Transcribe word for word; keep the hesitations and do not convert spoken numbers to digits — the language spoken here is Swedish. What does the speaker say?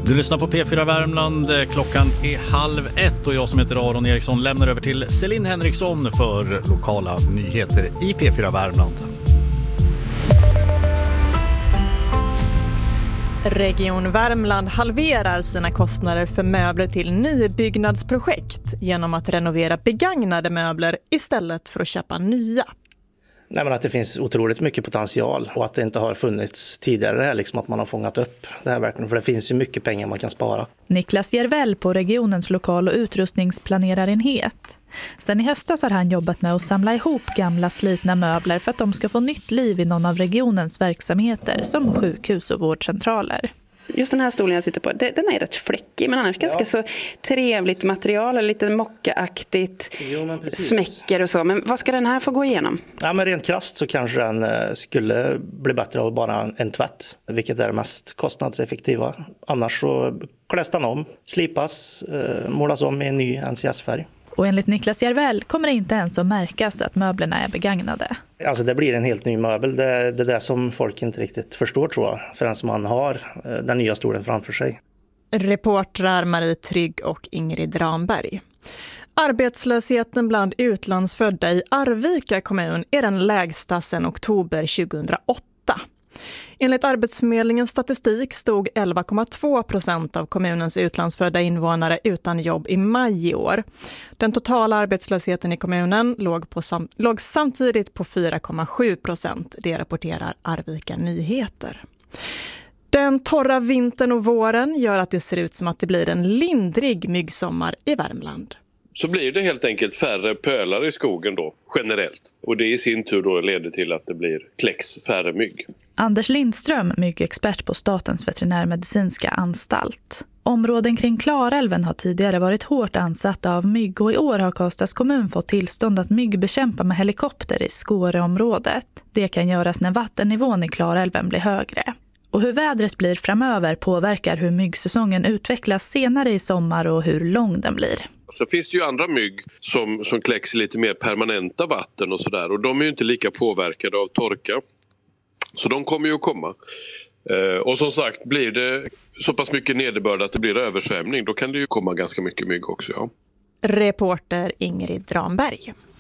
Du lyssnar på P fyra Värmland, klockan är halv ett och jag som heter Aron Eriksson lämnar över till Celine Henriksson för lokala nyheter i P fyra Värmland. Region Värmland halverar sina kostnader för möbler till nybyggnadsprojekt genom att renovera begagnade möbler istället för att köpa nya. Nej, men att det finns otroligt mycket potential och att det inte har funnits tidigare här, liksom att man har fångat upp det här verkligen, för det finns ju mycket pengar man kan spara. Niklas Järvell på regionens lokal- och utrustningsplanerarenhet. Sen i höstas har han jobbat med att samla ihop gamla slitna möbler för att de ska få nytt liv i någon av regionens verksamheter som sjukhus och vårdcentraler. Just den här stolen jag sitter på, den är rätt fläckig men annars ganska ja. så trevligt material, lite mockaaktigt, smäcker och så. Men vad ska den här få gå igenom? Ja, men rent krasst så kanske den skulle bli bättre av bara en tvätt, vilket är det mest kostnadseffektiva. Annars så kläs den om, slipas, målas om i en ny N C S-färg. Och enligt Niklas Järvell kommer det inte ens att märkas att möblerna är begagnade. Alltså det blir en helt ny möbel. Det är det där som folk inte riktigt förstår, tror jag, förrän man har den nya stolen framför sig. Reportrar Marie Trygg och Ingrid Ramberg. Arbetslösheten bland utlandsfödda i Arvika kommun är den lägsta sedan oktober tjugohundraåtta. Enligt Arbetsförmedlingens statistik stod elva komma två procent av kommunens utlandsfödda invånare utan jobb i maj i år. Den totala arbetslösheten i kommunen låg, på sam- låg samtidigt på fyra komma sju procent. Det rapporterar Arvika Nyheter. Den torra vintern och våren gör att det ser ut som att det blir en lindrig myggsommar i Värmland. Så blir det helt enkelt färre pölar i skogen då, generellt. Och det i sin tur då leder till att det blir kläcks färre mygg. Anders Lindström, myggexpert på Statens veterinärmedicinska anstalt. Områden kring Klarälven har tidigare varit hårt ansatta av mygg och i år har Karlstads kommun fått tillstånd att myggbekämpa med helikopter i Skåreområdet. Det kan göras när vattennivån i Klarälven blir högre. Och hur vädret blir framöver påverkar hur myggsäsongen utvecklas senare i sommar och hur lång den blir. Så finns det ju andra mygg som, som kläcks i lite mer permanenta vatten och sådär. Och de är ju inte lika påverkade av torka. Så de kommer ju att komma. Eh, och som sagt, blir det så pass mycket nederbörd att det blir översvämning, då kan det ju komma ganska mycket mygg också. Ja. Reporter Ingrid Ramberg.